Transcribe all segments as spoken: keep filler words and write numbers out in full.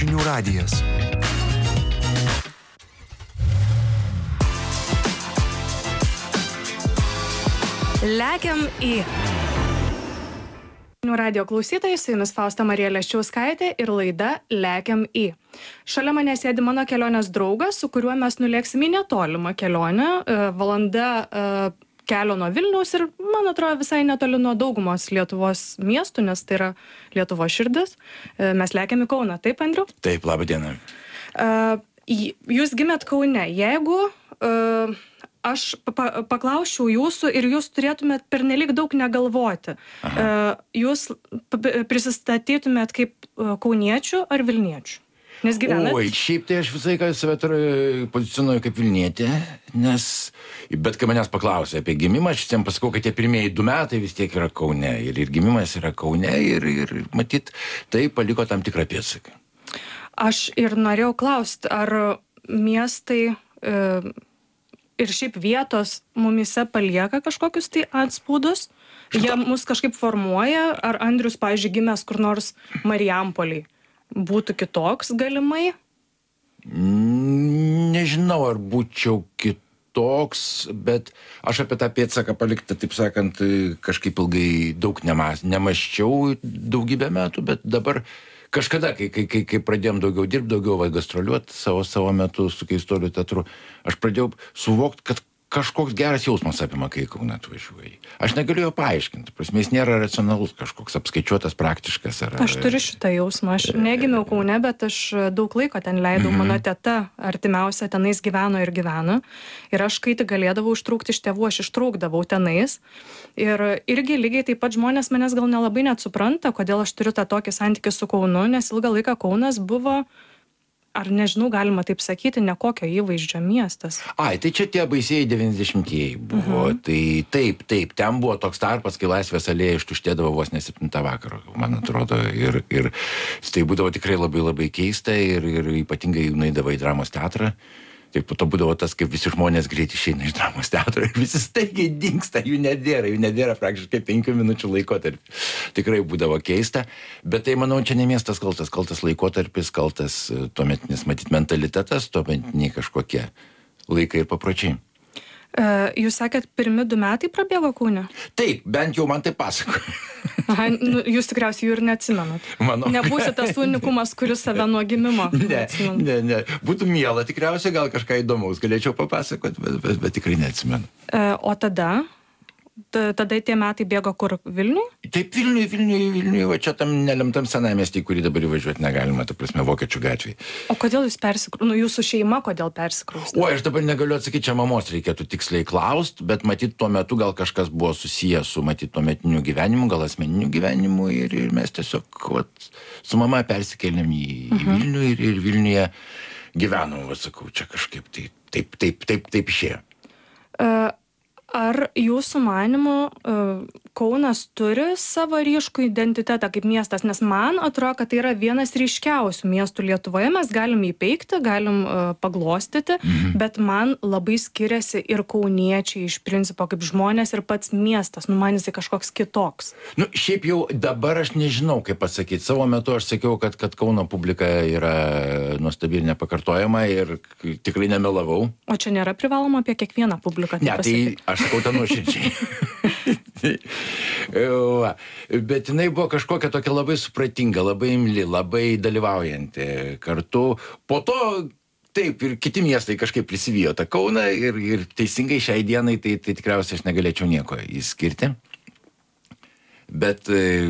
Žinių radijas. Lekiam į Žinių radijo klausytojai, su jumis Fausta Marija Leščiauskaitė ir laida Lekiam į. Šalia mane sėdi mano kelionės draugas, su kuriuo mes nulėksim į netolimą kelionę. Valanda kelio nuo Vilniaus ir, man atrodo, visai netoli nuo daugumos Lietuvos miestų, nes tai yra Lietuvos širdis. Mes lekiam į Kauną. Taip, Andriau? Taip, labą dieną. Jūs gimėt Kaune. Jeigu aš paklausčiau jūsų ir jūs turėtumėt pernelyg daug negalvoti, Aha. jūs prisistatytumėt kaip kauniečių ar Vilniečių? Nes gyvenat? Oi, šiaip tai aš visai ką save pozicionuoju kaip Vilnietė, nes bet kai manęs paklausė apie gimimą, aš visiems pasakau, kad tie pirmieji du metai vis tiek yra Kaune ir, ir gimimas yra Kaune ir, ir matyt, tai paliko tam tikrą pėdsaką. Aš ir norėjau klausti, ar miestai e, ir šiaip vietos mumyse palieka kažkokius tai atspūdus? Jie mus kažkaip formuoja? Ar Andrius, pavyzdžiui, gimęs kur nors Marijampolėj, būtų kitoks galimai? Nežinau, ar būčiau kitoks, bet aš apie tą pėdsaką palikti, taip sakant, kažkaip ilgai daug nemas, nemaščiau daugybę metų, bet dabar kažkada, kai, kai, kai, kai pradėjom daugiau dirbti, daugiau va, gastroliuoti savo, savo metu su Keistuolių teatru, aš pradėjau suvokti, kad kažkoks geras jausmas apima, kai Kauną atvažiuoji. Aš negaliu jo paaiškinti, prasme, jis nėra racionalus, kažkoks apskaičiuotas, praktiškas. Ar, aš turiu šitą jausmą, aš negimiau Kaune, bet aš daug laiko ten leidau, mm-hmm. mano teta artimiausia tenais gyveno ir gyveno. Ir aš, kai tik galėdavau ištrūkti iš tėvų, aš ištrūkdavau tenais. Ir irgi lygiai taip pat žmonės manęs gal nelabai net supranta, kodėl aš turiu tą tokį santykį su Kaunu, nes ilgą laiką Kaunas buvo, ar nežinau, galima taip sakyti, nekokio įvaizdžio miestas. Ai, tai čia tie baisieji devyniasdešimtieji buvo. Uh-huh. Tai taip, taip, ten buvo toks tarpas, kai Laisvės alėja ištuštėdavo vos ne septintą vakaro, man atrodo. Ir, ir tai būdavo tikrai labai labai keista ir, ir ypatingai nueidavo į dramos teatrą. Tai po to būdavo tas, kaip visi žmonės greit išeina iš dramos teatro ir visi staigiai dingsta, jų nedėra, jų nedėra praktiškai penkių minučių laikotarpį. Tikrai būdavo keista, bet tai, manau, čia ne miestas kaltas, kaltas laikotarpis, kaltas tuometinis, matyt, mentalitetas, tuometiniai kažkokie laikai ir papročiai. Jūs sakėt, pirmi du metai prabėgo Kaune? Taip, bent jau man tai pasako. Aha, nu, jūs tikriausiai jų ir neatsimenat. Manau. Nebūsite tas unikumas, kuris save nuo gimimo. Ne, ne, ne. Būtų miela, tikriausiai gal kažką įdomaus galėčiau papasakoti, bet, bet, bet tikrai neatsimenu. E, o tada? Tada tie metai bėgo kur? Vilniui? Taip, Vilniui, Vilniui, Vilniui, va čia tam nelemtam senamiestį, kurį dabar įvažiuoti negalima, ta prasme, Vokiečių gatvėje. O kodėl jūs persikrūstėte? Nu, jūsų šeima kodėl persikrūstė? O, aš dabar negaliu atsakyti, čia mamos reikėtų tiksliai klausti, bet matyt, tuo metu gal kažkas buvo susijęs su, matyt, tuometiniu gyvenimu, gal asmeniniu gyvenimu ir, ir mes tiesiog, vat, su mama persikėlėm į, uh-huh. į Vilnių ir, ir Vilniuje gyvenom, va, sakau, čia kažkaip tai, taip, taip, taip, taip išėjo. Uh... Ar jūsų manymu Kaunas turi savo ryškų identitetą kaip miestas? Nes man atrodo, kad tai yra vienas ryškiausių miestų Lietuvoje. Mes galim jį peikti, galim paglostyti, mhm. bet man labai skiriasi ir kauniečiai iš principo kaip žmonės ir pats miestas. Nu, man jisai kažkoks kitoks. Nu, šiaip jau dabar aš nežinau, kaip pasakyti. Savo metu aš sakiau, kad, kad Kauno publika yra nuostabi ir nepakartojama ir tikrai nemelavau. O čia nėra privaloma apie kiekvieną publiką? Ne, tai aš sakau tą nuoširdžiai. Bet jinai buvo kažkokia tokia labai supratinga, labai imli, labai dalyvaujanti kartu. Po to, taip, ir kiti miestai kažkaip prisivijo tą Kauną ir, ir teisingai šiai dienai, tai, tai tikriausiai aš negalėčiau nieko įskirti. Bet e,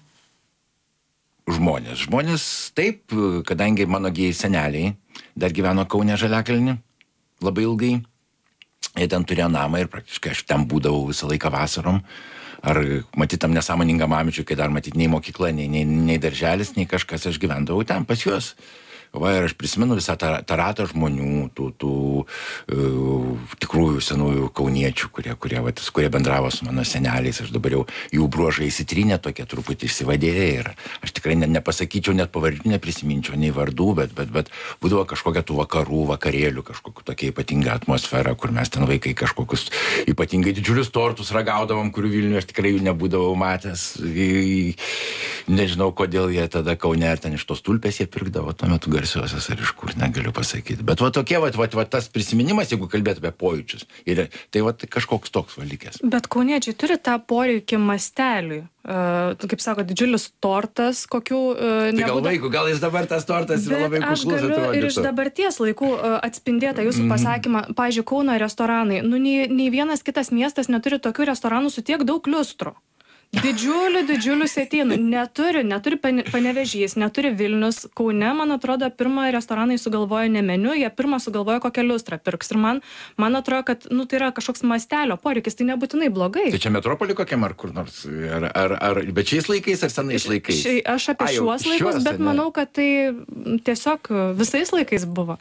žmonės, žmonės taip, kadangi mano gėjai seneliai dar gyveno Kaune Žaliakalny labai ilgai, jie ten turėjo namą ir praktiškai aš ten būdavau visą laiką vasarom. Ar matyt tam nesąmoningam amžiui, kai dar matyt nei mokykla, nei, nei, nei darželis, nei kažkas, aš gyvendavau ten pas juos. Va, ir aš prisimenu visą tą, tą ratą žmonių, tų, tų uh, tikrųjų senųjų kauniečių, kurie, kurie, va, kurie bendravo su mano seneliais. Aš dabar jau jų bruožai įsitrynė, tokie truputį išsivadėję. Ir aš tikrai ne, nepasakyčiau, net pavardžių neprisiminčiau, nei vardų, bet, bet, bet būdavo kažkokia tų vakarų, vakarėlių, kažkokia tokia ypatinga atmosfera, kur mes ten vaikai kažkokius ypatingai didžiulius tortus ragaudavom, kurių Vilniuje aš tikrai jų nebūdavau matęs. Nežinau, kodėl jie tada Kaune ar ten iš tos tulpės jie pirkdavo tuo metu garsiosios ar iš kur, negaliu pasakyti. Bet va tokie, va, va, va tas prisiminimas, jeigu kalbėtų apie pojūčius, ir tai va kažkoks toks valikės. Bet kauniečiai turi tą poreikį masteliui. Uh, kaip sako, didžiulis tortas, kokių... Uh, tai gal nebūda... vaikų, gal jis dabar tas tortas yra labai kuklus atrodytų. Bet aš galiu ir iš dabarties laikų uh, atspindėtą jūsų mm. pasakymą. Pavyzdžiui, Kauno restoranai. Nu, nei, nei vienas kitas miestas neturi tokių restoranų su tiek daug liustrų. Didžiulių, didžiulių sėtynų. Neturi, neturi Panevėžys, neturi Vilnius. Kaune, man atrodo, pirmą restoranai sugalvojo ne meniu, jie pirmą sugalvojo kokią liustrą pirks. Ir man, man atrodo, kad nu, tai yra kažkoks mastelio poreikis, tai nebūtinai blogai. Tai čia metropolį kokiam ar kur nors? Ar, ar, ar, bet šiais laikais ar senais laikais? Ši, aš apie A, šiuos laikus, šiuos, bet ne? manau, kad tai tiesiog visais laikais buvo.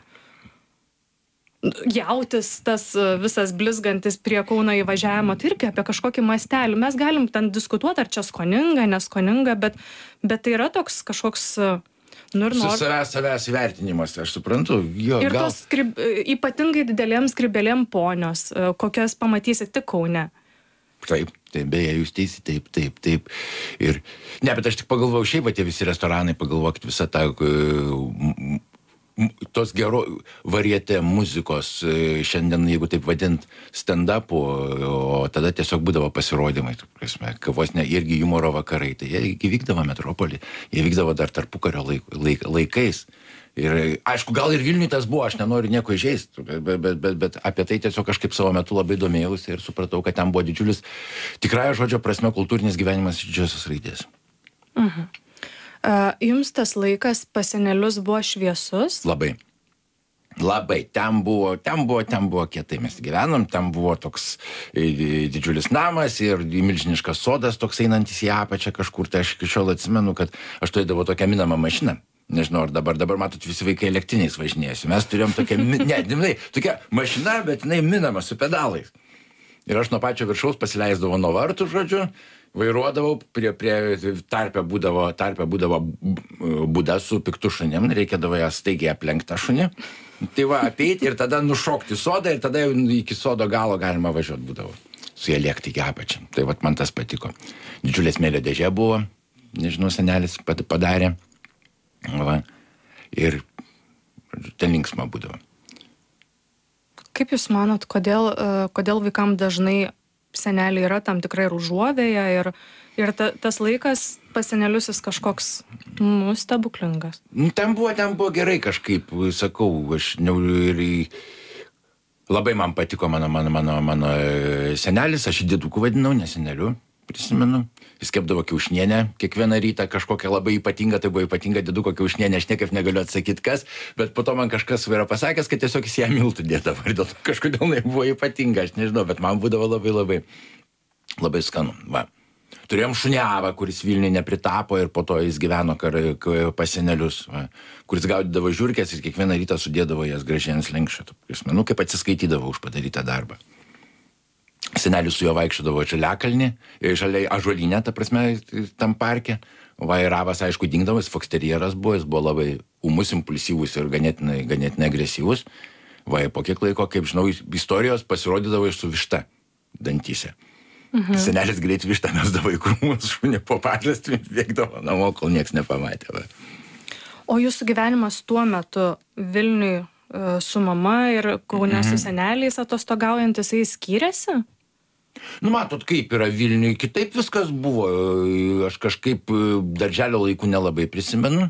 Jautis, tas visas blizgantis prie Kauno įvažiavimo, tai irgi apie kažkokį mastelį. Mes galim ten diskutuoti, ar čia skoninga, neskoninga, bet, bet tai yra toks kažkoks... Nu, ir Su nor... savęs, savęs įvertinimas, aš suprantu. Jo, ir gal... tos skrib... ypatingai didelėm skribelėm ponios, kokias pamatysit tik Kaune. Taip, taip, beje, jūs teisi, taip, taip, taip. Ir, ne, bet aš tik pagalvojau, šiaip, va, tie visi restoranai, pagalvokit visą tą... Uh, tos gero varietė muzikos šiandien, jeigu taip vadint, stand-upų, o tada tiesiog būdavo pasirodymai, prasme, kavos ne, irgi humoro vakarai, tai jie vykdavo metropolį, jie vykdavo dar tarpukario laik, laik, laikais. Ir aišku, gal ir Vilniui tas buvo, aš nenoriu nieko įžeisti, bet, bet, bet, bet apie tai tiesiog kažkaip savo metu labai domėjausi ir supratau, kad ten buvo didžiulis, tikrąja žodžio prasme, kultūrinis gyvenimas didžiosios raidės. Mhm. Uh, jums tas laikas pas senelius buvo šviesus? Labai. Labai. Ten buvo, ten buvo, ten buvo kietai mes gyvenom, ten buvo toks didžiulis namas ir milžiniškas sodas toks einantis į apačią kažkur. Tai aš iki šiol atsimenu, kad aš turėdavau tokią minamą mašiną. Nežinau, ar dabar, dabar matot, visi vaikai elektriniais važinėjasi. Mes turėjom tokią, ne, ne, tokia mašina, bet jinai minama su pedalais. Ir aš nuo pačio viršaus pasileisdavau nuo vartų, žodžiu, vairuodavau, prie, prie tarpe būdavo, tarpe būdavo būda su piktu šunim, reikėdavo ją staigiai aplenktą šunį. Tai va, apeiti ir tada nušokti sodą ir tada iki sodo galo galima važiuoti būdavo. Su jie lėkti iki apačią. Tai va, man tas patiko. Didžiulė smėlio dėžė buvo, nežinau, senelis padarė. Va. Ir ten linksma būdavo. Kaip jūs manot, kodėl, kodėl vaikam dažnai seneliai yra tam tikrai užuovėje ir, ir ta, tas laikas pas senelius jis kažkoks nu, stebuklingas? Ten buvo, ten buvo gerai kažkaip, sakau, aš ne, ir labai man patiko mano, mano, mano, mano senelis, aš jį dėdukų vadinau, ne seneliu, prisimenu. Jis kepdavo kiaušnienę kiekvieną rytą, kažkokią labai ypatingą, tai buvo ypatinga dėduko kiaušnienė, aš niekaip negaliu atsakyti kas, bet po to man kažkas yra pasakęs, kad tiesiog jis ją miltų dėdavo ir dėl to kažkodėl jinai buvo ypatinga, aš nežinau, bet man būdavo labai labai, labai skanu. Va. Turėjom šuniavą, kuris Vilniui nepritapo ir po to jis gyveno kar, pas senelius, va, kuris gaudydavo žiurkės ir kiekvieną rytą sudėdavo jas gražiai ant slenksčio. Nu, kaip atsiskaitydavo už padarytą darbą. Senelis su juo vaikščiodavo žaliakalnį, žaliai ažuolinę, ta prasme, tam parke. Vairavas, aišku, dingdavo, jis foksterjeras buvo, jis buvo labai umus, impulsyvus ir ganėtinai, ganėtinai agresyvus. Va, po kiek laiko, kaip žinau, istorijos pasirodydavo iš su višta dantyse. Mhm. Senelis greit vištą mesdavo į krūmus, šunį po pažastį, bėgdavo namo, kol nieks nepamatė. Va. O jūsų gyvenimas tuo metu Vilniui su mama ir Kaune mhm. su seneliais atostogaujantis, jis skyrėsi? Nu, matot, kaip yra Vilniui, kitaip viskas buvo. Aš kažkaip darželio laikų nelabai prisimenu.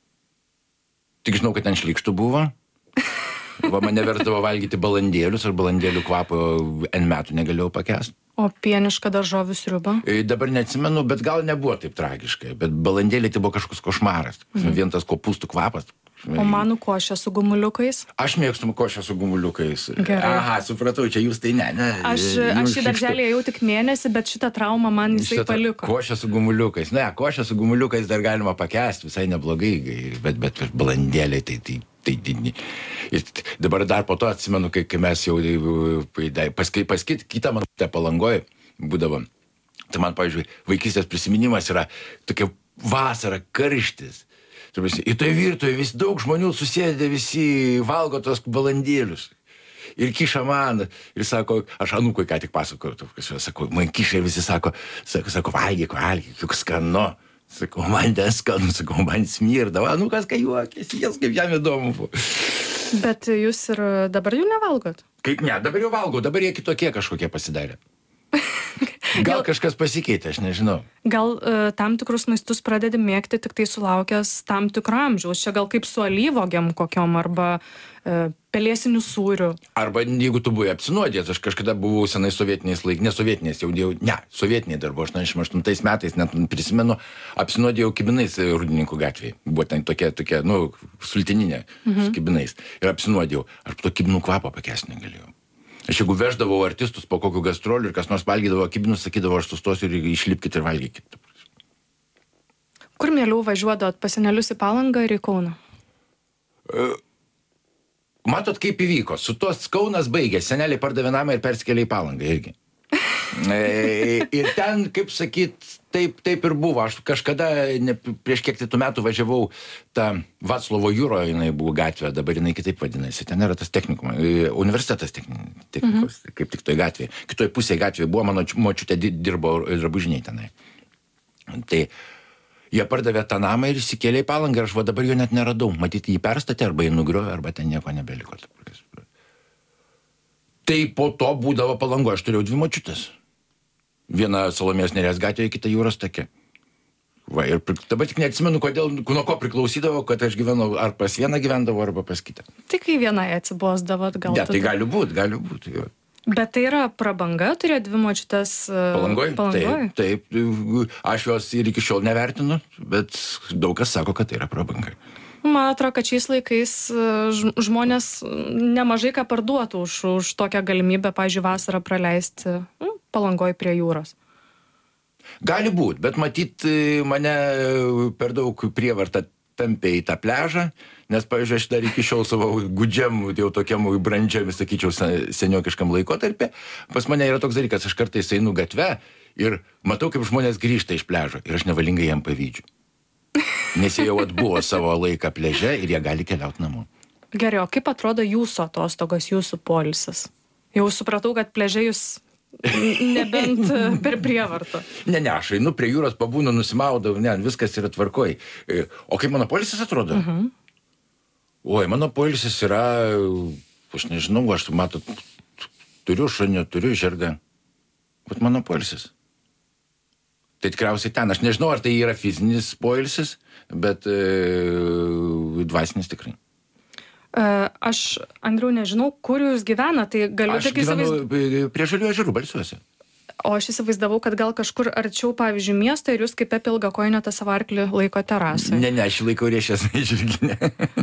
Tik žinau, kad ten šlykštų buvo. Va, mane versdavo valgyti balandėlius, ar balandėlių kvapo N metų negalėjau pakęsti. O pienišką daržovių sriubą? Dabar neatsimenu, bet gal nebuvo taip tragiškai. Bet balandėliai tai buvo kažkoks košmaras. Mhm. Vien tas kopūstų kvapas. O manų košė su gumuliukais? Aš mėgstu košę su gumuliukais. Gerai. Aha, supratau, čia jūs tai ne. ne Aš, aš į darželį ėjau tik mėnesį, bet šitą traumą man jisai Šitą paliko. Košę su gumuliukais. Ne, košę su gumuliukais dar galima pakęsti, visai neblogai, bet, bet balandėliai tai... tai Tai, ir dabar dar po to atsimenu, kai, kai mes jau pas, pas kitą man Palangoje būdavom. Tai man, pavyzdžiui, vaikystės prisiminimas yra tokia vasara, karštis. Ir toje virtuvėje vis daug žmonių susėdė, visi valgo tos balandėlius. Ir kiša man, ir sako, aš anūkui ką tik pasakoju, sako, man kiša ir visi sako, sako, sako valgyk, valgyk, juk skanu. Sakau, man ten skanu, sakau, man smirda. Anūkas, kai juokėsi, jas kaip jam įdomu. Bet jūs ir dabar jų nevalgot? Kaip ne, dabar jau valgau, dabar jie kitokie kažkokie pasidarė. Gal kažkas pasikeitė, aš nežinau. Gal uh, tam tikrus maistus pradedi mėgti tik tai sulaukęs tam tikrą amžiaus. Čia gal kaip su alyvuogėm kokiom arba uh, pelėsinių sūrių. Arba jeigu tu buvai apsinuodęs, aš kažkada buvau senai sovietiniais laikais, ne sovietiniais, jau, jau ne, sovietiniai dar buvo aštuoniasdešimt aštuntais metais, net prisimenu, apsinuodėjau kibinais Rūdininkų gatvėje. Buvo ten tokia, tokia, nu, sultininė mhm. su kibinais. Ir apsinuodėjau. Aš to kibinų kvapą pakęsti negalėjau. Aš jeigu veždavau artistus po kokių gastrolių ir kas nors valgydavo kibinus, sakydavo, aš sustosiu ir išlipkite ir valgykite. Kur mieliau važiuodavot, pas senelius į Palangą ir į Kauną? Uh, matot, kaip įvyko. Su tos Kaunas baigė. Seneliai pardavė namą ir persikėlė į Palangą irgi. e, ir ten, kaip sakyt, taip, taip ir buvo. Aš kažkada, ne, prieš kiek tų metų važiavau tą Vaclovo jūro, jinai buvo gatvė, dabar jinai kitaip vadinasi. Ten yra tas technikum, universitetas technikos, mhm. kaip tik toj gatvėje. Kitoj pusėje gatvėje buvo, mano močiutė dirbo drabužiniai tenai. Tai jie pardavė tą namą ir įsikėlė į Palangą ir aš va dabar jo net neradau. Matyti, jį perstatė arba jį nugriovė, arba ten nieko nebeliko. Tai po to būdavo Palangoje, aš turėjau dvi močiutės. Viena Salomėjos Nėries gatvėje, kita Jūros take. Va, ir dabar tik neatsimenu, kodėl, nuo ko priklausydavo, kad aš gyvenau, ar pas vieną gyvendavo, arba pas kitą. Tik kai vienai atsibosdavot, gal... Ne, tai gali būt, gali būt. Jo. Bet tai yra prabanga, turėjo dvi močiutės Palangoje? Palangoje? Taip, taip. Aš jos ir iki šiol nevertinu, bet daug kas sako, kad tai yra prabanga. Man atrodo, kad šiais laikais žmonės nemažai ką parduotų už, už tokią galimybę, pavyzdžiui, vasarą praleisti nu, Palangoje prie jūros. Gali būt, bet matyt, mane per daug prievarta tampė į tą pležą, nes, pavyzdžiui, aš dar iki šiol savo gudžiam, jau tokiam brandžiam, sakyčiau, seniokiškam laikotarpį, pas mane yra toks dalykas, aš kartais einu gatve ir matau, kaip žmonės grįžta iš pležo ir aš nevalingai jam pavydžiu. Nes jie jau atbuvo savo laiką pleže ir jie gali keliauti namo. Gerai, o kaip atrodo jūsų atostogos, jūsų poilsis? Jau supratau, kad pleže jūs nebent per prievartą. Ne, ne, aš einu prie jūros, pabūnu, nusimaudau, ne, viskas yra tvarkoj. O kaip mano poilsis atrodo? Uh-huh. Oi, mano poilsis yra, aš nežinau, aš matot, turiu šunį, turiu žirgą. Bet mano poilsis. Tai tikriausiai ten, aš nežinau, ar tai yra fizinis poilsis, bet e, dvasinis tikrai. Aš, Andriau, nežinau, kur jūs gyvena, tai galiu... Aš gyvenu įsivaizd... prie Žalių ežerų Balsiuose. O aš įsivaizdavau, kad gal kažkur arčiau, pavyzdžiui, miesto ir jūs kaip apie ilgakojinę tą savo arklį laiko terasą. Ne, ne, aš laikau riešęs žirginę.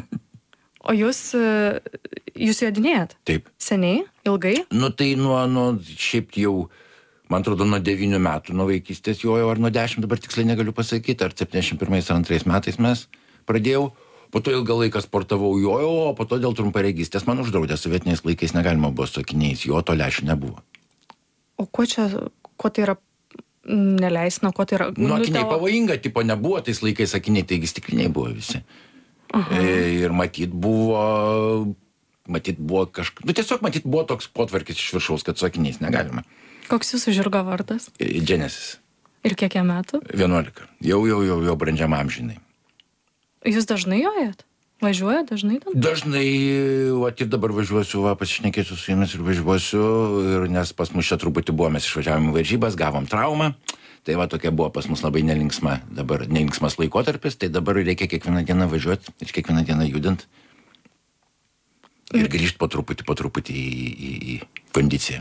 O jūs, jūs jodinėjat? Taip. Seniai? Ilgai? Nu tai nuo, nuo šiaip jau... Man atrodo, nuo devynių metų, nuo vaikystės jojau, ar nuo dešimt, dabar tiksliai negaliu pasakyti, ar septyniasdešimt pirmais ar antrais metais mes pradėjau. Po to ilgą laiką sportavau jojau, o po to dėl trumparegystės man uždraudė, sovietiniais laikais negalima buvo su akiniais, jo to lešių nebuvo. O kuo čia, kuo tai yra neleisna, kuo tai yra... Nu, akiniai tavo... pavojinga, tipo nebuvo tais laikais akiniai, taigi stikliniai buvo visi. Aha. Ir matyt buvo... Matyt buvo kažkas... Nu, tiesiog matyt buvo toks potvarkis iš viršaus, kad su akiniais negalima. Koks jūsų žirgo vardas? Genesis. Ir kiek jam metų? vienuolika. Jau, jau, jau, jau brandžiam amžinai. Jūs dažnai jojat? Važiuojat dažnai? Tam? Dažnai, o ir dabar važiuosiu, va, pasišnekėsiu su jumis ir važiuosiu, ir nes pas mus čia truputį buvo, mes išvažiavome varžybas, gavom traumą, tai va tokia buvo pas mus labai nelinksma, dabar nelinksmas laikotarpis, tai dabar reikia kiekvieną dieną važiuoti ir kiekvieną dieną judint. Ir grįžti po truputį, po truputį į, į, į kondiciją.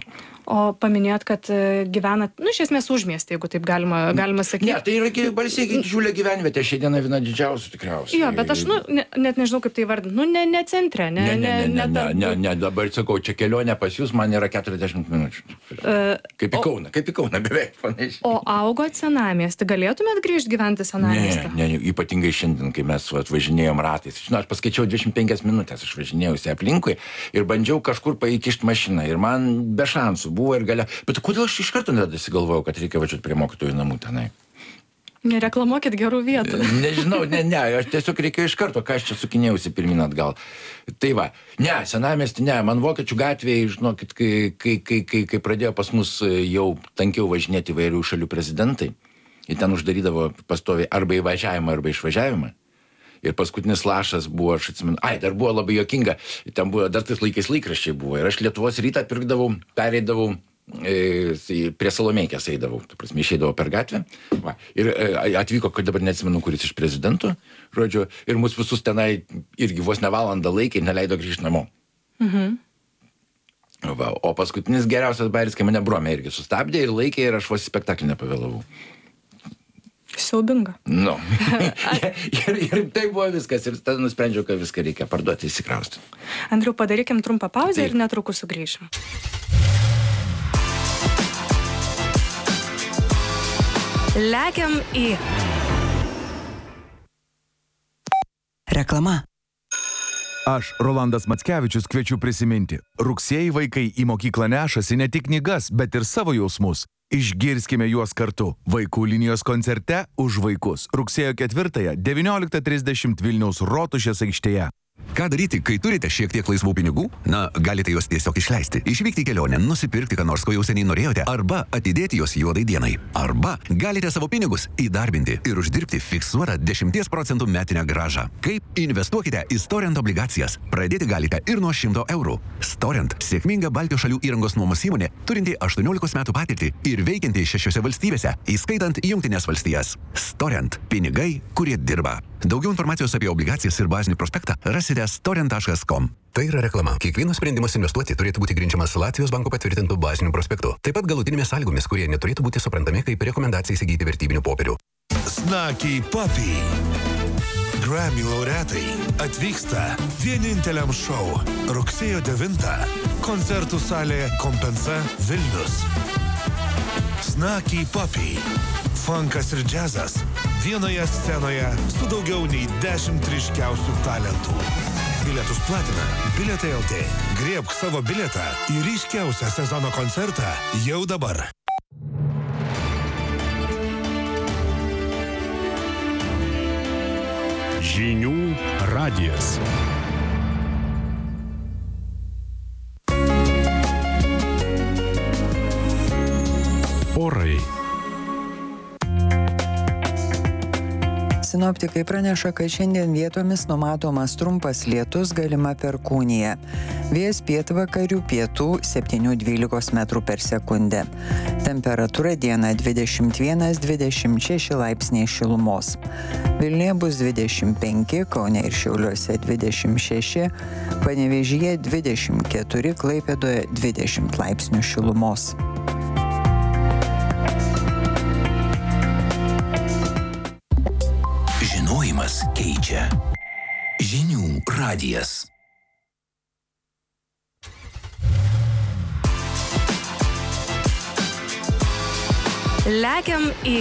O paminėjot, kad gyvenat, nu, iš esmės užmiestį, jeigu taip galima, galima sakyti. Ne, tai yra Balsiai didžiulė gyvenvietė, šiandieną viena didžiausių tikriausiai. Jo, bet aš, nu, ne, net nežinau, kaip tai vardinti. Nu, ne, ne centre, ne, ne, ne, ne, ne, ne, ne, ne, ne, dabar sakau, čia kelionė pas jūs man yra keturiasdešimt minučių. Uh, kaip į Kauną, kaip į Kauną beveik panašiai. O augot senamiestį, galėtumėt grįžti gyventi senamiestį? Ne, ne, ypatingai šiandien, kai mes atvažinėjom ratais. Žinau, aš paskaičiau dvidešimt penkias minutės, aš važinėjausi aplinkui ir bandžiau kažkur paįkišti mašiną ir man be šansų buvo ir galia. Bet kodėl aš iš karto nedasigalvojau, kad reikia važiuoti prie mokytojų namų tenai? Nereklamuokit gerų vietų. Nežinau, ne, ne, aš tiesiog reikėjo iš karto, ką aš čia sukinėjausi pirmin atgal. Tai va, ne, senamiestį, ne, man Vokiečių gatvėje, žinokit, kai, kai, kai, kai, kai pradėjo pas mus jau tankiau važinėti įvairių šalių prezidentai, ir ten uždarydavo pastoviai arba įvažiavimą, arba išvažiavimą. Ir paskutinis lašas buvo, aš atsimenu, ai, dar buvo labai juokinga, ten buvo, dar tais laikais laikraščiai buvo, ir aš Lietuvos rytą pirkdavau, pereidavau, e, prie Salomėkės eidavau, tu prasme, išeidavau per gatvę, va, ir e, atvyko, kad dabar neatsimenu, kuris iš prezidentų, žodžiu, ir mus visus tenai irgi vos ne valandą laikė, neleido grįžti namo. Mhm. Va, o paskutinis geriausias bairis, kai mane bromė irgi sustabdė ir laikė, ir aš vos į spektaklį nepavėlavau. Siaubinga. Nu. ir, ir tai buvo viskas. Ir tada nusprendžiau, kad viską reikia parduoti, įsikrausti. Andriau, padarykim trumpą pauzę Taip. ir netrukus sugrįšim. Lekiam į... Reklama. Aš, Rolandas Mackevičius, kviečiu prisiminti. Rugsėjį vaikai į mokyklą nešasi ne tik knygas, bet ir savo jausmus. Išgirskime juos kartu. Vaikų linijos koncerte už vaikus. Rugsėjo ketvirtąją, devynioliktą trisdešimt Vilniaus Rotušės aikštėje. Ką daryti, kai turite šiek tiek laisvų pinigų? Na, galite juos tiesiog išleisti. Išvykti į kelionę, nusipirkti, ką nors, ko jau seniai norėjote, arba atidėti juos juodai dienai. Arba galite savo pinigus įdarbinti ir uždirbti fiksuotą dešimties procentų metinę grąžą. Kaip? Investuokite į Storent obligacijas. Pradėti galite ir nuo šimto eurų. Storent – sėkminga Baltijos šalių įrangos nuomos įmonė, turinti aštuoniolikos metų patirtį ir veikianti šešiose valstybėse, įskaitant Jungtines valstijas. Storent – pinigai, kurie dirba. Daugiau informacijos apie obligacijas ir bazinį prospektą rasite storent taškas com. Tai yra reklama. Kiekvienas sprendimas investuoti turėtų būti grindžiamas Latvijos banko patvirtintų bazinių prospektų. Taip pat galutinėmis sąlygomis, kurie neturėtų būti suprantami kaip rekomendacija įsigyti vertybinių popierių. Snaky Puppy. Grammy laureatai atvyksta vieninteliam šou rugsėjo devintą. Koncertų salė Kompensa Vilnius. Snaky Puppy. Funkas ir džiazas vienoje scenoje su daugiau nei dešimt ryškiausių talentų. Bilietus platina Bilietai L T. Griebk savo bilietą į ryškiausią sezono koncertą jau dabar. Žinių radijas. Orai. Sinoptikai praneša, kad šiandien vietomis numatomas trumpas lietus, galima perkūnija. Vėjas pietvakarių pietų septynių dvylikos metrų per sekundę. Temperatūra dieną dvidešimt vienas dvidešimt šeši laipsniai šilumos. Vilniuje bus dvidešimt penki, Kaune ir Šiauliuose dvidešimt šeši, Panevėžyje dvidešimt keturi, Klaipėdoje dvidešimt laipsnių šilumos. Žinojimas keičia. Žinių radijas. Lekiam į...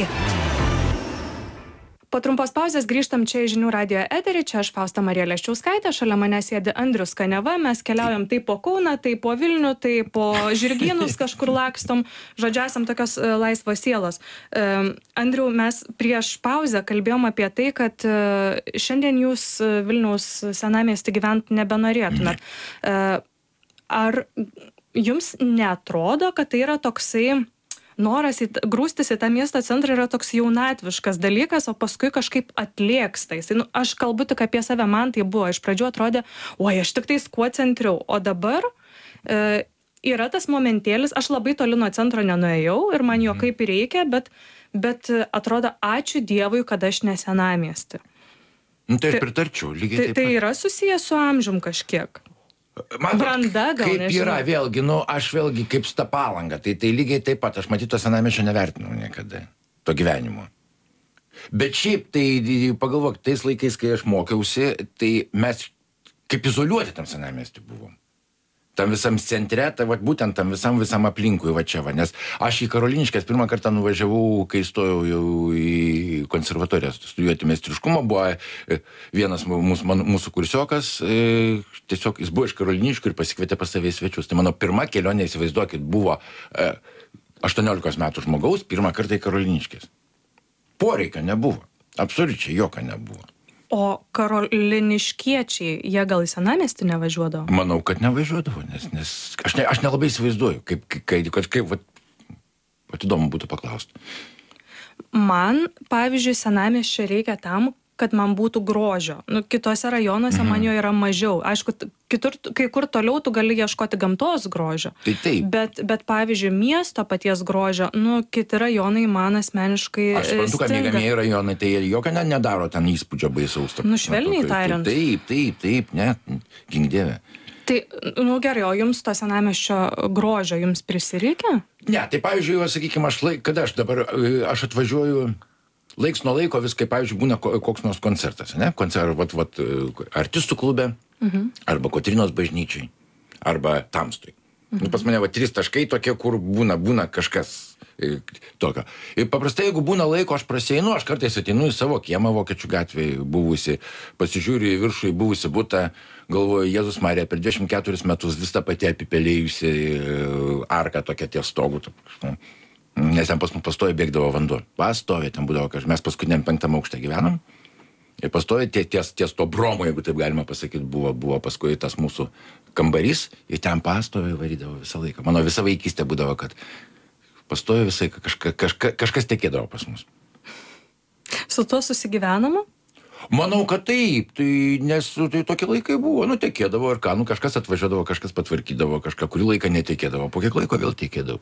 Po trumpos pauzės grįžtam čia į Žinių radijo eterį, čia aš Fausta Marija Leščiauskaitė, šalia mane sėdi Andrius Kaniava, mes keliaujam tai po Kauną, tai po Vilnių, tai po Žirgynus kažkur lakstom, žodžiu, esam tokios uh, laisvos sielos. Uh, Andriu, mes prieš pauzę kalbėjom apie tai, kad uh, šiandien jūs uh, Vilniaus senamiestį gyvent nebenorėtumėt. Uh, ar jums neatrodo, kad tai yra toksai noras į, grūstis į tą miesto centrą yra toks jaunatviškas dalykas, o paskui kažkaip atlėksta. Tai, nu, aš kalbu tik apie save, man tai buvo. Iš pradžių atrodė, oi, aš tik tais kuo centriau. O dabar e, yra tas momentėlis, aš labai toli nuo centro nenuėjau ir man jo kaip ir reikia, bet, bet atrodo, ačiū Dievui, kad aš ne senamiestį. Nu, tai aš pritarčiau, lygiai tai, taip pat. Tai yra susijęs su amžium kažkiek. Man, branda gal, kaip nežinau. yra, vėlgi, nu, aš vėlgi kaip su ta palanga, tai, tai lygiai taip pat, aš matyt, to senamiesčio nevertinau niekada, to gyvenimo. Bet šiaip, tai pagalvok, tais laikais, kai aš mokiausi, tai mes kaip izoliuoti tam senamiestį buvom. Tam visam centre, tai va, būtent tam visam visam aplinkui, va čia va, nes aš į Karoliniškes pirmą kartą nuvažiavau, kai stojau jau į konservatoriją studijuoti meistriškumą, buvo vienas mūsų, man, mūsų kursiokas, e, tiesiog jis buvo iš Karoliniškių ir pasikvietė pas save į svečius. Tai mano pirma kelionė, įsivaizduokit, buvo e, aštuoniolikos metų žmogaus, pirmą kartą į Karoliniškes. Poreikio nebuvo, absoliučiai jokio nebuvo. O karoliniškiečiai, jie gal į senamiestį nevažiuodavo? Manau, kad nevažiuodavo, nes, nes aš, ne, aš nelabai įsivaizduoju, kaip, kaip, kaip, kaip vat, vat įdomu būtų paklausti. Man, pavyzdžiui, senamiesčio reikia tam, kad man būtų grožio. Nu, kitose rajonuose mhm. man jo yra mažiau. Aišku, kitur, kai kur toliau tu gali ieškoti gamtos grožio. Tai taip. Bet, bet pavyzdžiui, miesto paties grožio, nu, kiti rajonai man asmeniškai Aš suprantu, kad mėgamieji rajonai, tai jokio ne, nedaro ten įspūdžio baisaus. Nu, švelniai tariant. Taip, taip, taip, ne, gink dieve. Tai, nu gerai, o jums to senamiesčio grožio jums prisireikia? Ne, tai pavyzdžiui, sakykime, aš laik, kada aš dabar, aš atvažiuoju, laiks nuo laiko vis, kaip pavyzdžiui, būna koks nors koncertas, ne? Koncertas, vat, vat, artistų klube, mhm. arba Kotrynos bažnyčiai, arba Tamstui. Mhm. Nu, pas mane, va, trys taškai tokie, kur būna, būna kažkas e, tokio. Ir paprastai, jeigu būna laiko, aš prasieinu, aš kartais ateinu į savo kiemą Vokiečių gatvėje buvusi, pasižiūriu į viršų į buvusi butą, galvoju, Jėzus Marija, per dvidešimt keturis metus vis tą patį apipelėjusi arką tokia ties stogu. Nes ten pas mus pastovi bėgdavo vanduo. Pastovi, ten būdavo kažkas. Mes paskutiniam penktam aukšte gyvenom. Ir pastovi ties, ties, ties to bromo, jeigu taip galima pasakyti, buvo, buvo paskui tas mūsų kambarys. Ir ten pastovi varydavo visą laiką. Mano visa vaikystė būdavo, kad pastovi visai kažka, kažka, kažkas tekėdavo pas mus. Su tuo susigyvenama? Manau, kad taip, tai, nes tai tokie laikai buvo, nu, tekėdavo ir ką, nu, kažkas atvažiuodavo, kažkas patvarkydavo, kažką, kurį laiką netekėdavo, po kiek laiko vėl tekėdavo.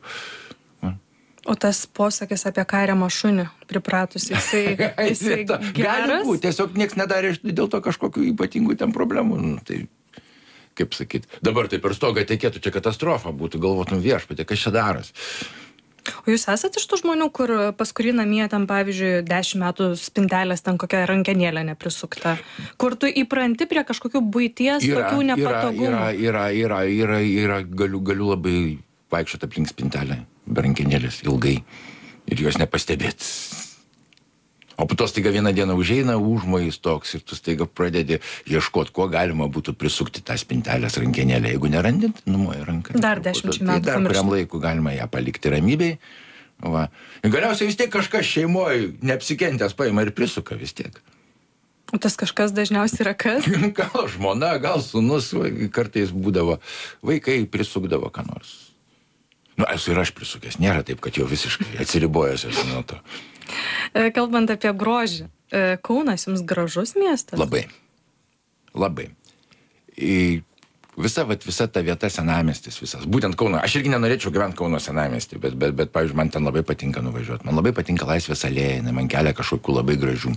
O tas posakis apie kariamą šunį pripratus, jisai, jisai geras? Gali būti, tiesiog nieks nedarė dėl to kažkokių ypatingų ten problemų, nu, tai, kaip sakyt, dabar tai per stogą tekėtų, čia katastrofa būtų, galvotum viešpatė, kas čia daros. O jūs esate iš tų žmonių, kur pas kurį namie ten, pavyzdžiui, dešimt metų spintelės ten kokia rankenėlė neprisukta, kur tu įpranti prie kažkokių buities yra, tokių nepatogumų? Yra, yra, yra, yra, yra, galiu, galiu labai vaikščioti aplink spintelę, be rankenėlės ilgai ir jos nepastebėt. O po to staiga vieną dieną užeina užmojais toks ir tu staiga pradedi ieškoti, kuo galima būtų prisukti tą spintelės rankenėlę. Jeigu nerandint, numoja ranką. Dar dešimt metų. Tai dar kuriam laiku galima ją palikti ramybei. Va. Ir galiausiai vis tiek kažkas šeimoje neapsikentęs paima ir prisuka vis tiek. O tas kažkas dažniausiai yra kas? Gal žmona, gal sūnus, kartais būdavo, vaikai prisukdavo ką nors. Nu, esu ir aš prisukęs, nėra taip, kad jau visiškai atsiribojęs esu nuo to. Kalbant apie grožį, Kaunas jums gražus miestas? Labai. Labai. I, visa, vat, visa ta vieta senamiestis visas. Būtent Kauno. Aš irgi nenorėčiau gyventi Kauno senamiestį, bet, bet, bet, pavyzdžiui, man ten labai patinka nuvažiuoti. Man labai patinka Laisvės alėja, man kelia kažkokių labai gražių.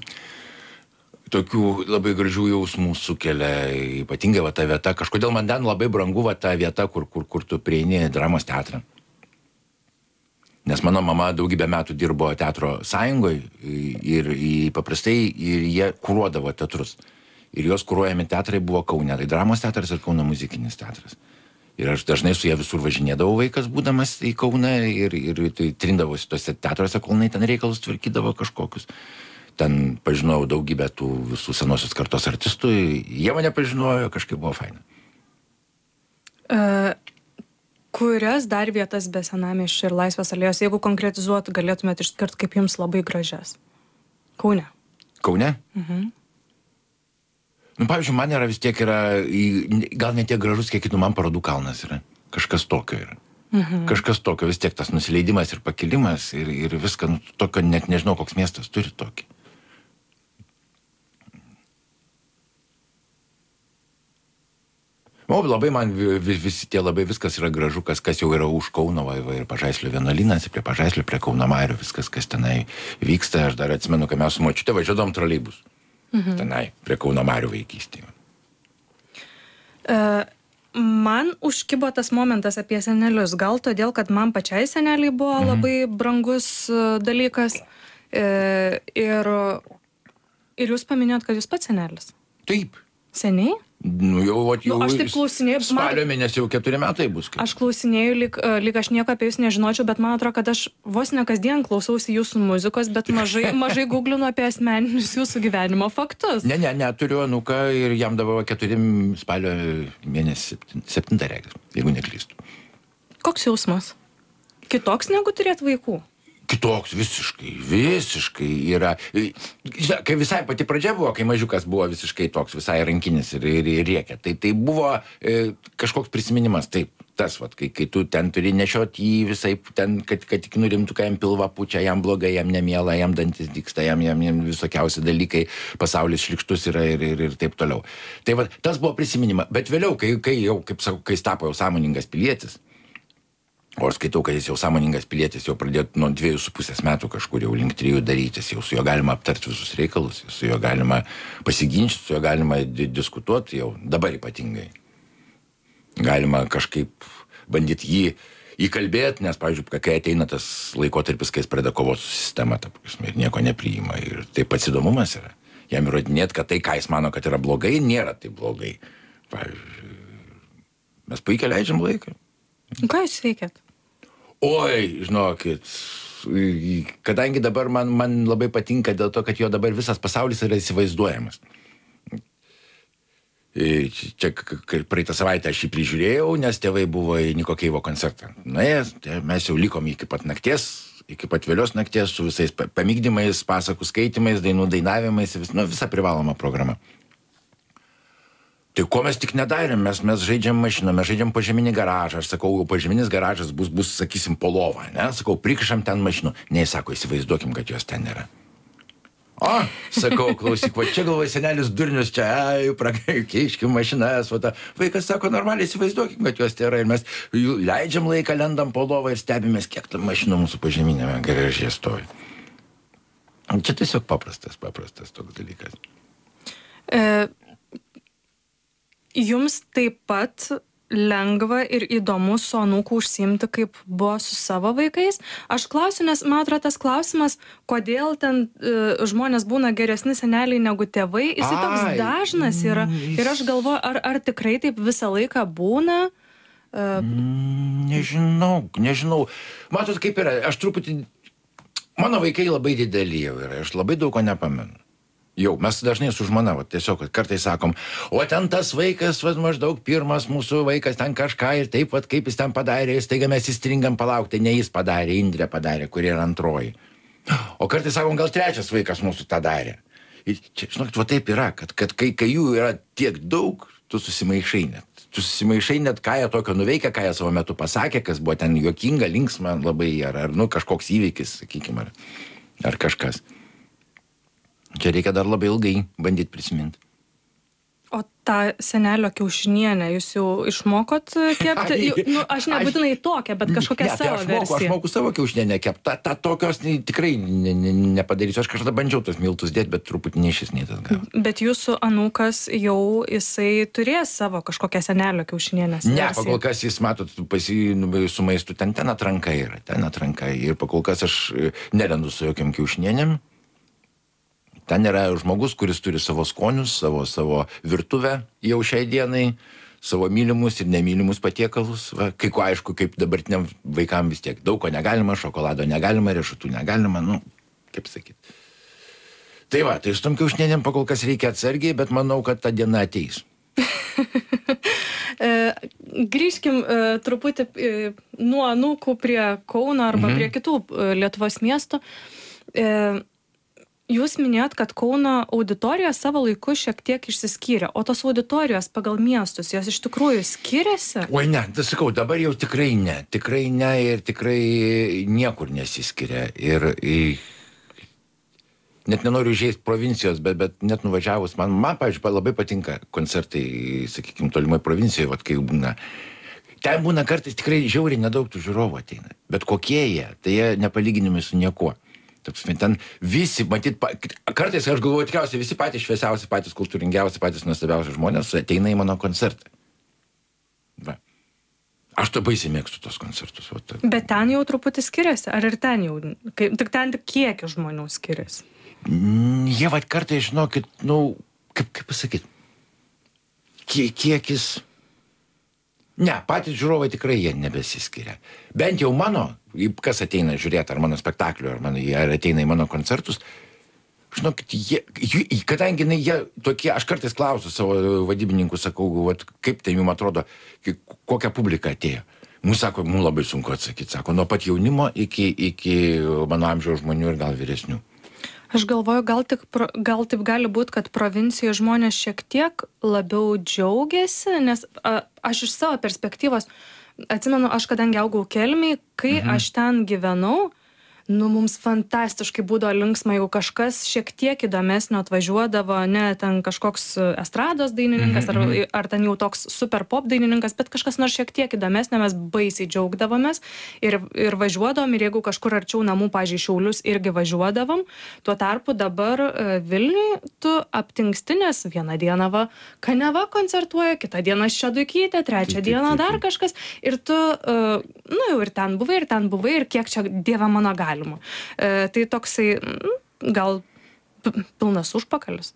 Tokių labai gražių jausmų sukelia, ypatingai va ta vieta. Kažkodėl man ten labai brangu va ta vieta, kur, kur, kur tu prieini dramos teatrą. Nes mano mama daugybę metų dirbo teatro sąjungoje ir, ir paprastai ir jie kuruodavo teatrus. Ir jos kuruojami teatrai buvo Kaune. Tai dramos teatras ir Kauno muzikinis teatras. Ir aš dažnai su jie visur važinėdavau vaikas, būdamas į Kauną ir, ir tai trindavosi tose teatruose, kol jinai ten reikalus tvarkydavo kažkokius. Ten pažinojau daugybę tų visų senosios kartos artistų. Jie mane pažinojo, kažkaip buvo faina. Uh... Kurias dar vietas be senamiesčio ir Laisvės alėjos, jeigu konkretizuoti, galėtumėte išskirti kaip jums labai gražias? Kaune. Kaune? Mhm. Nu, pavyzdžiui, man yra vis tiek yra, gal ne tiek gražus, kiek kitų man parodų kalnas yra. Kažkas tokio yra. Mhm. Kažkas tokio, vis tiek tas nusileidimas ir pakilimas ir, ir viską, nu, tokio net nežinau, koks miestas turi tokį. O, labai man visi tie labai viskas yra gražu, kas, kas jau yra už Kauno, va, ir Pažaislio vienuolynas, prie Pažaislio, prie Kauno Marių, viskas, kas tenai vyksta. Aš dar atsimenu, kai mes su močiute važiuodom troleibus. Mhm. Tenai, prie Kauno Marių vaikystėje. Uh, man užkibo tas momentas apie senelius. Gal todėl, kad man pačiai seneliai buvo mhm. labai brangus dalykas. E, ir, ir jūs paminėjot, kad jūs pats senelis. Taip. Seniai? Nu, jau, vat, jau nu, aš taip klausinėjau. Spalio mėnesį jau keturi metai bus. Kaip. Aš klausinėjau, lyg, lyg aš nieko apie jūs nežinočiau, bet man atrodo, kad aš vos ne kasdien klausausi jūsų muzikos, bet mažai, mažai googlinu apie asmeninius jūsų gyvenimo faktus. Ne, ne, ne, turiu anuką ir jam dabar keturi spalio mėnesį septintą regis, jeigu neklystu. Koks jausmas? Kitoks negu turėti vaikų? Kitoks visiškai, visiškai yra. Žinai, kai visai pati pradžia buvo, kai mažiukas buvo visiškai toks, visai rankinis ir, ir, ir rėkia, tai tai buvo e, kažkoks prisiminimas, taip, tas, vat, kai, kai tu ten turi nešioti jį visai, ten, kad, kad tik nurimtų, kai jam pilva pučia, jam blogai, jam nemiela, jam dantis dyksta, jam, jam, jam visokiausi dalykai, pasaulis šlikštus yra ir, ir, ir taip toliau. Tai vat, tas buvo prisiminimas, bet vėliau, kai, kai jau, kaip sakau, kai jis tapo jau sąmoningas pilietis, o aš skaitau, kad jis jau sąmoningas pilietis, jau pradėtų nuo dviejų su pusės metų kažkur jau link trijų darytis, jau su juo galima aptarti visus reikalus, su juo galima pasiginčyti, su juo galima di- diskutuoti, jau dabar ypatingai. Galima kažkaip bandyti jį įkalbėti, nes, pavyzdžiui, kai ateina tas laikotarpis, kai jis pradeda kovoti su sistema, ta prasme, ir nieko nepriima, ir tai pats įdomumas yra. Jam įrodinėti, kad tai, ką jis mano, kad yra blogai, nėra tai blogai. Pavyzdžiui, mes puikiai leidžiam laiką. Ką jūs veikiat? Oi, žinokit, kadangi dabar man, man labai patinka dėl to, kad jo dabar visas pasaulis yra įsivaizduojamas. Čia praeitą savaitę aš jį prižiūrėjau, nes tėvai buvo į Niko Keivo koncertą. Nuėjęs, mes jau likom iki pat nakties, iki pat vėlios nakties su visais pamygdymais, pasakų skaitimais, dainų dainavimais, vis, nu, visa privaloma programa. Tai ko mes tik nedarėm, mes, mes žaidžiam mašiną, mes žaidžiam požeminį garažą, aš sakau, požeminis garažas bus, bus sakysim, po lova, ne, sakau, prikišam ten mašinų, ne, sako, įsivaizduokim, kad jos ten nėra. O, sakau, klausyk, va čia galvoja senelis durnius, čia, ai, prakeiškim mašinas, va ta, vaikas sako, normaliai įsivaizduokim, kad jos nėra ir mes leidžiam laiką, lendam po lovą ir stebimės, kiek tam mašinų mūsų požeminėme garaže stovi. Čia tiesiog paprastas, paprastas toks dalykas. E... Jums taip pat lengva ir įdomu su anūku užsiimti, kaip buvo su savo vaikais. Aš klausiu, nes man atrodo tas klausimas, kodėl ten uh, žmonės būna geresni seneliai negu tėvai, jisai toks dažnas yra. Ir aš galvoju, ar, ar tikrai taip visą laiką būna? Uh... Nežinau, nežinau. Matot, kaip yra, aš truputį, mano vaikai labai dideli jau yra, aš labai daug ko nepamenu. Jau, mes dažnai su žmona, va, tiesiog kartais sakom, o ten tas vaikas, va, maždaug pirmas mūsų vaikas ten kažką ir taip, va, kaip jis ten padarė, ir staiga mes įstringam palaukti, ne jis padarė, Indrė padarė, kuri yra antroji. O kartais sakom, gal trečias vaikas mūsų tą darė. Ir čia, žinokit, va taip yra, kad, kad kai, kai jų yra tiek daug, tu susimaišai net. Tu susimaišai net, ką jie tokio nuveikia, ką jie savo metu pasakė, kas buvo ten juokinga, linksma labai, ar, ar nu, kažkoks įvykis, sakykime, ar, ar kažkas. Čia reikia dar labai ilgai bandyti prisiminti. O tą senelio kiaušinienę jūs jau išmokot kepti? Ai, nu, aš nebūtinai aš, tokią, bet kažkokią ne, savo aš moku, versiją. Aš moku savo kiaušinienę kepti. Ta, ta tokios ne, tikrai ne, ne, nepadarysiu. Aš kažkada bandžiau tos miltus dėti, bet truputį nei šis, nei tas gal. Bet jūsų anūkas jau jisai turės savo kažkokią senelio kiaušinienės versiją? Ne, pakol kas jis, matot, pasi, su maistu ten, ten atranka yra. Ten atranka. Ir pakol kas aš nelendu su jokiam kiaušinienėm. Ten yra žmogus, kuris turi savo skonius, savo, savo virtuvę jau šiai dienai, savo mylimus ir nemylimus patiekalus. Va, kai ko aišku, kaip dabartiniam vaikam vis tiek. Daug ko negalima, šokolado negalima, riešutų negalima, nu, kaip sakyti. Tai va, tai su tom kiaušinienėm pakol kas reikia atsargiai, bet manau, kad ta diena ateis. Grįžkim truputį nuo anūkų prie Kauno arba mhm. prie kitų Lietuvos miestų. Jūs minėjot, kad Kauno auditorija savo laiku šiek tiek išsiskyrė, o tos auditorijos pagal miestus, jos iš tikrųjų skiriasi? Oi ne, tai sakau, dabar jau tikrai ne, tikrai ne ir tikrai niekur nesiskiria. Ir, ir net nenoriu užėjti provincijos, bet, bet net nuvažiavus, man, man pavyzdžiui, labai patinka koncertai, sakykime, tolimai provincijoje, vat, kai būna. Ten būna kartais tikrai žiauriai nedaug tų žiūrovų ateina, bet kokie jie, tai jie nepalyginami su niekuo. Ten visi, matyt, kartais aš galvoju, tikriausiai visi patys šviesiausi, patys kultūringiausi, patys nuostabiausi žmonės ateina į mano koncertą. Aš to baisiai mėgstu tos koncertus. Va, ta. Bet ten jau truputį skiriasi, ar ir ten jau, kaip, tik ten tik kiekis žmonių skiriasi? Mm, jie va kartai, žinokit, nu, kaip, kaip pasakyti, Kie, kiekis... Ne, patys žiūrovai tikrai jie nebesiskiria. Bent jau mano, kas ateina žiūrėti, ar mano spektaklių, ar, mano, ar ateina į mano koncertus, žinokit, jie, kadangi jie tokie, aš kartais klausiu savo vadybininkų, sakau, vat, kaip tai jums atrodo, kokia publika atėjo. Mums sako, mums labai sunku atsakyti, sako, nuo pat jaunimo iki, iki mano amžiaus žmonių ir gal vyresnių. Aš galvoju, gal, tik, gal taip gali būti, kad provincijoje žmonės šiek tiek labiau džiaugiasi, nes a, aš iš savo perspektyvos, atsimenu, aš kadangi augau Kelmėj, kai mhm. aš ten gyvenau, nu, mums fantastiškai būdavo linksma, jeigu kažkas šiek tiek įdomesnio atvažiuodavo, ne ten kažkoks estrados dainininkas, ar, ar ten jau toks super pop dainininkas, bet kažkas nors šiek tiek įdomesnio, mes baisiai džiaugdavomės ir, ir važiuodavom, ir jeigu kažkur arčiau namų, pavyzdžiui, Šiaulius, irgi važiuodavom. Tuo tarpu dabar Vilniui tu aptingsti, nes vieną dieną va Kaniava koncertuoja, kitą dieną Šeduikytė, trečią dieną dar kažkas, ir tu, nu, jau ir ten buvai, ir ten buvai, ir kiek čia Dieve mano gali. E, tai toksai, gal pilnas užpakalis?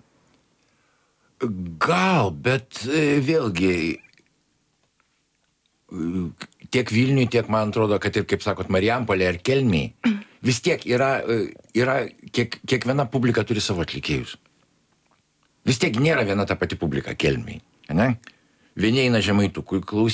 Gal, bet vėlgi tiek Vilniui, tiek man atrodo, kad ir, kaip sakot, Marijampolė ar Kelmėj, vis tiek yra, yra kiek, kiekviena publika turi savo atlikėjus. Vis tiek nėra viena ta pati publika Kelmėj, ne? Vieni eina Žemaitukų klausyti,